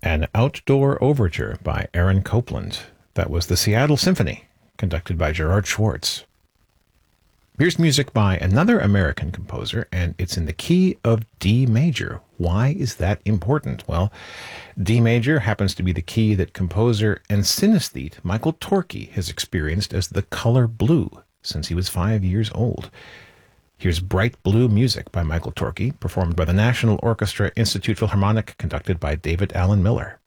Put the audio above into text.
An Outdoor Overture by Aaron Copland. That was the Seattle Symphony, conducted by Gerard Schwartz. Here's music by another American composer, and it's in the key of D major. Why is that important? Well, D major happens to be the key that composer and synesthete Michael Torke has experienced as the color blue since he was 5 years old. Here's Bright Blue Music by Michael Torke, performed by the National Orchestra Institute Philharmonic, conducted by David Allen Miller.